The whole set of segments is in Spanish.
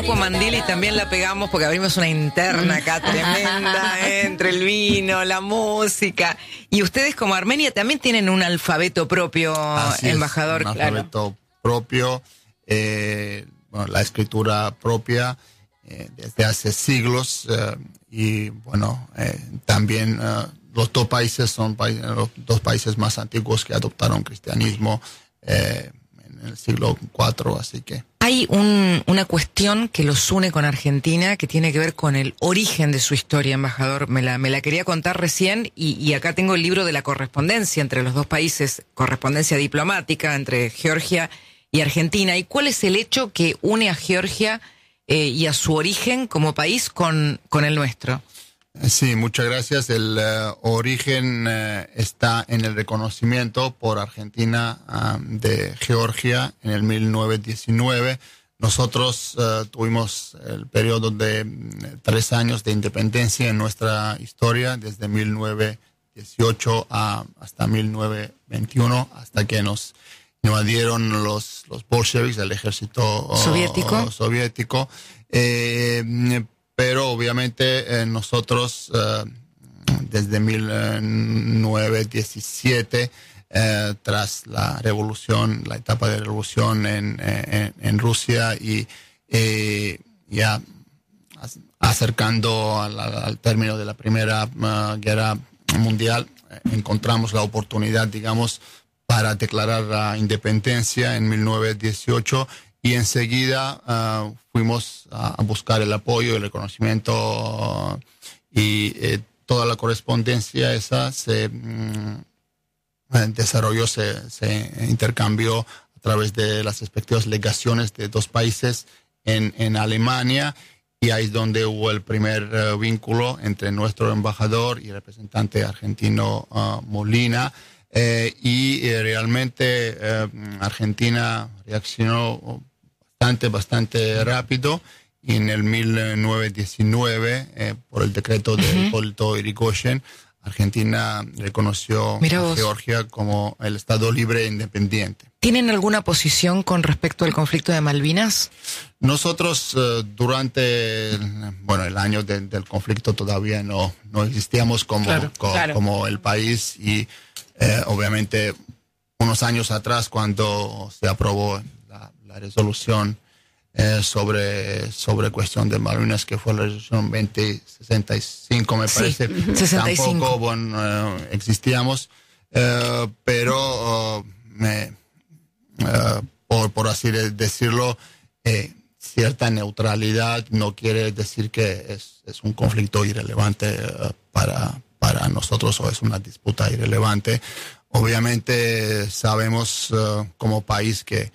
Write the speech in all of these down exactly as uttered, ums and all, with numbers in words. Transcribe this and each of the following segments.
Paco Mandili también la pegamos porque abrimos una interna acá tremenda eh, entre el vino, la música. Y ustedes como Armenia también tienen un alfabeto propio, Así embajador. Es, un claro. alfabeto propio, eh, bueno, la escritura propia eh, desde hace siglos eh, y bueno, eh, también eh, los dos países son pa- los dos países más antiguos que adoptaron cristianismo eh, en el siglo cuarto, así que... Hay un, una cuestión que los une con Argentina que tiene que ver con el origen de su historia, embajador. Me la, me la quería contar recién y, y acá tengo el libro de la correspondencia entre los dos países, correspondencia diplomática entre Georgia y Argentina. ¿Y cuál es el hecho que une a Georgia eh, y a su origen como país con, con el nuestro? Sí, muchas gracias. El uh, origen uh, está en el reconocimiento por Argentina uh, de Georgia en el mil novecientos diecinueve. Nosotros uh, tuvimos el periodo de mm, tres años de independencia en nuestra historia, desde mil novecientos dieciocho a, hasta mil novecientos veintiuno, hasta que nos invadieron los, los bolcheviques, el ejército uh, soviético. soviético. Eh, Pero obviamente eh, nosotros eh, desde mil novecientos diecisiete, eh, tras la revolución, la etapa de revolución en, en, en Rusia y eh, ya acercando al, al término de la Primera uh, Guerra Mundial, eh, encontramos la oportunidad, digamos, para declarar la independencia en mil novecientos dieciocho. Y enseguida uh, fuimos a, a buscar el apoyo, el reconocimiento uh, y eh, toda la correspondencia esa se mm, desarrolló, se, se intercambió a través de las respectivas legaciones de dos países en, en Alemania, y ahí es donde hubo el primer uh, vínculo entre nuestro embajador y el representante argentino uh, Molina. Eh, y eh, realmente eh, Argentina reaccionó bastante, bastante rápido, y en el mil novecientos diecinueve, eh, por el decreto de uh-huh. Hipólito Yrigoyen, Argentina reconoció a Georgia como el Estado libre e independiente. ¿Tienen alguna posición con respecto al conflicto de Malvinas? Nosotros eh, durante el, bueno, el año de, del conflicto todavía no, no existíamos como, claro, co, claro. como el país, y eh, obviamente unos años atrás, cuando se aprobó la, la resolución eh, sobre, sobre cuestión de Malvinas, que fue la resolución veinte sesenta y cinco, me parece, sí, sesenta y cinco. Tampoco bueno, eh, existíamos, eh, pero uh, me, uh, por, por así decirlo, eh, cierta neutralidad no quiere decir que es, es un conflicto irrelevante uh, para, para nosotros, o es una disputa irrelevante. Obviamente sabemos uh, como país que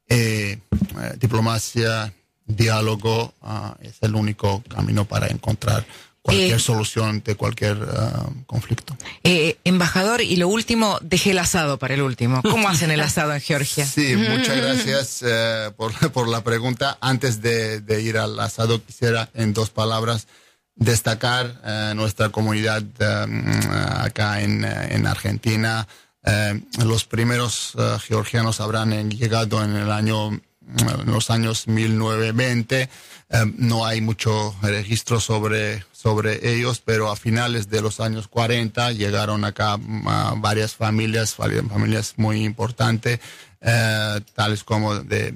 eh, eh, diplomacia, diálogo uh, es el único camino para encontrar cualquier eh, solución de cualquier uh, conflicto. Eh, embajador, y lo último, dejé el asado para el último. ¿Cómo hacen el asado en Georgia? Sí, muchas gracias uh, por, por la pregunta. Antes de, de ir al asado, quisiera en dos palabras destacar uh, nuestra comunidad uh, acá en, en Argentina. Uh, los primeros uh, georgianos habrán llegado en el año, en los años mil novecientos veinte. Uh, no hay mucho registro sobre, sobre ellos, pero a finales de los años cuarenta llegaron acá uh, varias familias, varias familias muy importantes, uh, tales como de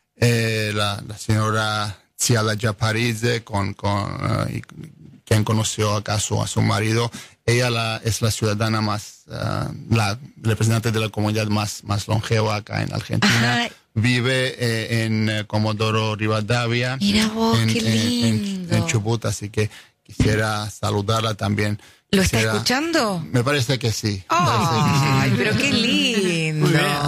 eh, la, la señora Tsiala Japaridze, con, con uh, y, quien conoció acaso a su marido. Ella la, es la ciudadana más, uh, la representante de la comunidad más, más longeva acá en Argentina. Ajá. Vive eh, en eh, Comodoro Rivadavia. Mira vos, en, qué lindo. En, en, en Chubut, así que quisiera saludarla también. ¿Lo quisiera, está escuchando? Me parece que sí. Oh, ay, pero qué lindo.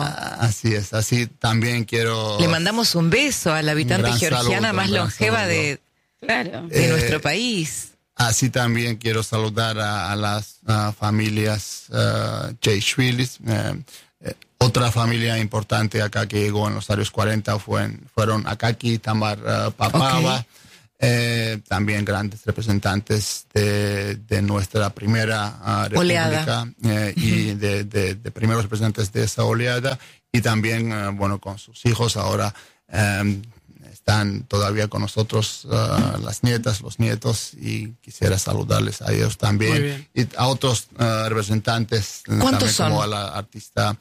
Así es, así también quiero... Le mandamos un beso a la habitante georgiana saludo, más longeva saludo. de, claro. de eh, nuestro país. Así también quiero saludar a, a las uh, familias uh, Jaishvilis. Uh, eh, otra familia importante acá que llegó en los años cuarenta fue, fueron Akaki, Tamar uh, Papava. Okay. Eh, también grandes representantes de, de nuestra primera uh, república eh, uh-huh. y de, de, de primeros representantes de esa oleada. Y también, uh, bueno, con sus hijos ahora... Um, están todavía con nosotros uh, las nietas, los nietos, y quisiera saludarles a ellos también. Y a otros uh, representantes, también son? como a la artista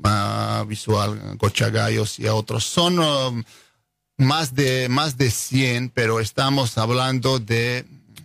uh, visual Gocha Gallos y a otros. Son uh, más de más de cien, pero estamos hablando de,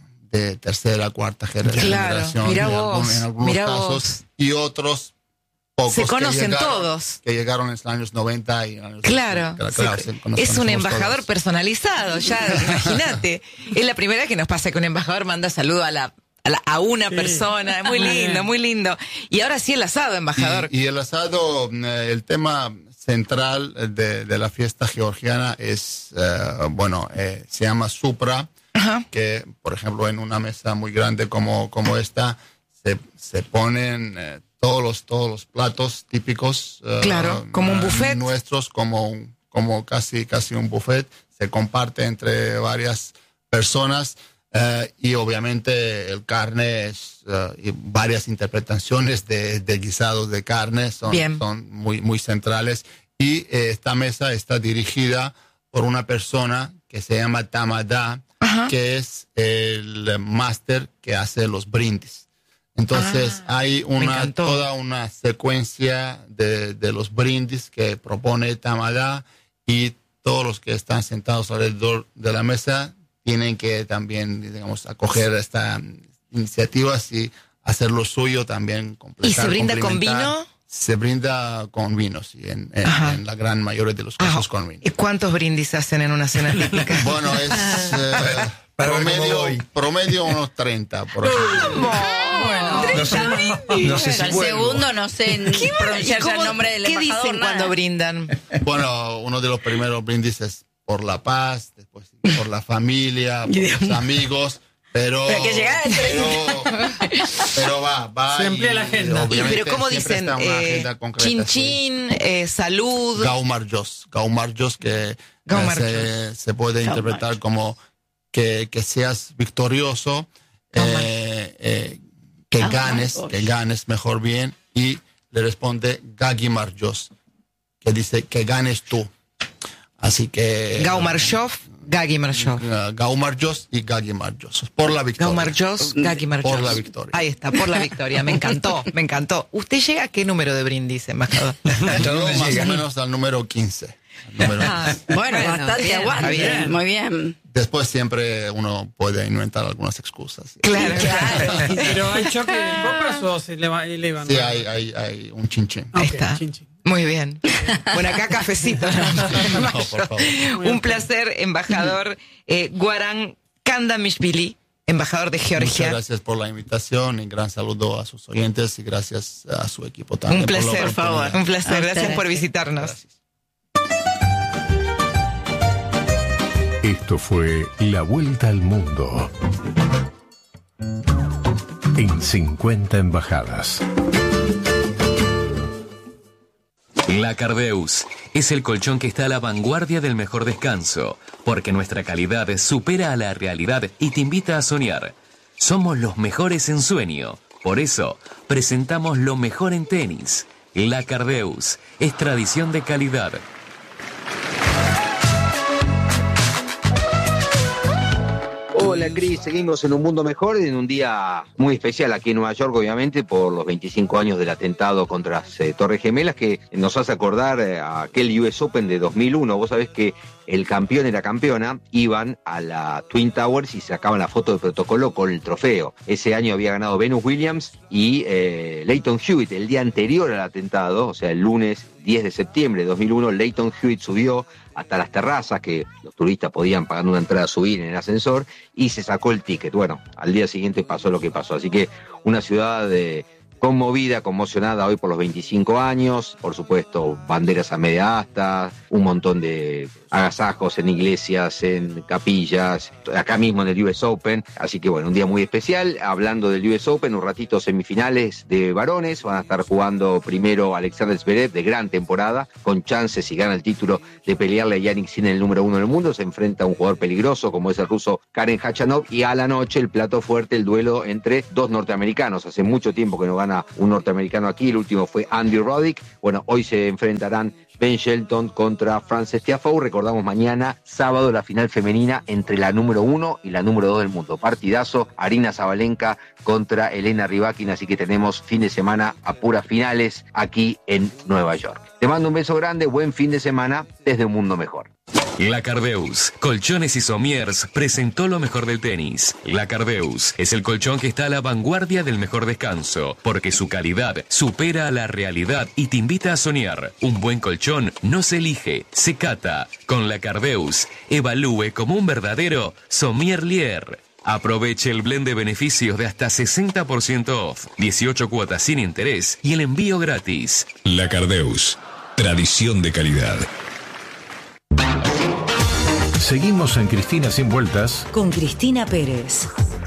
de tercera, cuarta generación. Claro, mira en, vos, algún, en algunos mira casos, vos. Y otros pocos se conocen que llegaron, todos. Que llegaron en los años noventa. Y años claro, claro, claro se, se, nos es un embajador todos. personalizado, ya imagínate. Es la primera vez que nos pasa que un embajador manda saludo a la a, la, a una sí. persona. Muy lindo, muy lindo. Y ahora sí el asado, embajador. Y, y el asado, el tema central de, de la fiesta georgiana es, uh, bueno, eh, se llama Supra, ajá. que por ejemplo en una mesa muy grande como, como esta se, se ponen eh, todos los todos los platos típicos, uh, claro, como un buffet, nuestros, como un, como casi casi un buffet, se comparte entre varias personas. Uh, y obviamente el carne es uh, y varias interpretaciones de, de guisados de carne son, son muy muy centrales, y eh, esta mesa está dirigida por una persona que se llama Tamada, ajá. que es el máster que hace los brindis. Entonces ah, hay una toda una secuencia de, de los brindis que propone Tamada, y todos los que están sentados alrededor de la mesa tienen que también, digamos, acoger esta iniciativa y hacer lo suyo también. ¿Y se brinda con vino? Se brinda con vino, sí, en, en, en la gran mayoría de los casos Ajá. con vino. ¿Y cuántos brindis hacen en una cena típica? Bueno, es eh, promedio, promedio unos treinta, por ejemplo. Bueno, no sé, no sé si el segundo no sé pronunciar el nombre del ¿Qué embajador, dicen nada. cuando brindan? Bueno, uno de los primeros brindis es por la paz, después por la familia, por los amigos, pero pero, que pero, pero va, va. Se emplea la agenda. Y, pero ¿cómo dicen? Eh, chin chin, sí. eh, salud. Gaumar Jos, Gaumar Jos, que Gaumar se, Jos. se puede Gaumar. interpretar como que, que seas victorioso, eh, eh, que Gaumar ganes, Jos. que ganes mejor bien, y le responde Gagimar Jos, que dice que ganes tú. Así que... Gaumar Jos, Gagimar Jos. Uh, Gaumar Jos y Gagimar Jos. Por la victoria. Gaumar Jos, Gagimar Jos. Por la victoria. Ahí está, por la victoria. Me encantó, me encantó. ¿Usted llega a qué número de brindis, embajador? Yo más llega? o menos al número quince. Número ah, quince. Bueno, bueno, bastante bien, aguante. Bien. Muy bien. Después siempre uno puede inventar algunas excusas. Claro, claro. ¿Pero hay choque de copas o se elevan? Sí, hay, hay, hay un chinchín. Ahí okay, está. Chin -chin. Muy bien. Bueno, acá cafecito. No, por favor. Un placer, embajador eh, Guaran Kandamishvili, embajador de Georgia. Muchas gracias por la invitación, y gran saludo a sus oyentes, y gracias a su equipo también. Un placer, por, por favor. Un placer. Gracias, gracias por visitarnos. Gracias. Esto fue La Vuelta al Mundo en cincuenta embajadas. La Cardeus es el colchón que está a la vanguardia del mejor descanso, porque nuestra calidad supera a la realidad y te invita a soñar. Somos los mejores en sueño, por eso presentamos lo mejor en tenis. La Cardeus es tradición de calidad. Hola Cris, seguimos en Un Mundo Mejor, en un día muy especial aquí en Nueva York, obviamente, por los veinticinco años del atentado contra las eh, Torres Gemelas, que nos hace acordar eh, a aquel U S Open de dos mil uno. Vos sabés que el campeón y la campeona iban a la Twin Towers y sacaban la foto de protocolo con el trofeo. Ese año había ganado Venus Williams y eh, Lleyton Hewitt. El día anterior al atentado, o sea, el lunes diez de septiembre de dos mil uno, Lleyton Hewitt subió hasta las terrazas, que los turistas podían pagando una entrada subir en el ascensor, y se sacó el ticket. Bueno, al día siguiente pasó lo que pasó. Así que una ciudad de... conmovida, conmocionada hoy por los veinticinco años, por supuesto, banderas a media asta, un montón de agasajos en iglesias, en capillas, acá mismo en el U S Open, así que bueno, un día muy especial. Hablando del U S Open, un ratito semifinales de varones, van a estar jugando primero Alexander Zverev, de gran temporada, con chances, si gana el título, de pelearle a Jannik Sinner, el número uno del mundo. Se enfrenta a un jugador peligroso como es el ruso Karen Khachanov, y a la noche el plato fuerte, el duelo entre dos norteamericanos. Hace mucho tiempo que no gana un norteamericano aquí, el último fue Andy Roddick. Bueno, hoy se enfrentarán Ben Shelton contra Frances Tiafoe. Recordamos mañana, sábado, la final femenina entre la número uno y la número dos del mundo. Partidazo, Arina Sabalenka contra Elena Rybakina, así que tenemos fin de semana a puras finales aquí en Nueva York. Te mando un beso grande, buen fin de semana desde Un Mundo Mejor. La Cardeus, Colchones y Somiers, presentó lo mejor del tenis. La Cardeus es el colchón que está a la vanguardia del mejor descanso, porque su calidad supera a la realidad y te invita a soñar. Un buen colchón no se elige, se cata. Con La Cardeus, evalúe como un verdadero sommelier. Aproveche el blend de beneficios de hasta sesenta por ciento off, dieciocho cuotas sin interés y el envío gratis. La Cardeus, tradición de calidad. Seguimos en Cristina Sin Vueltas con Cristina Pérez.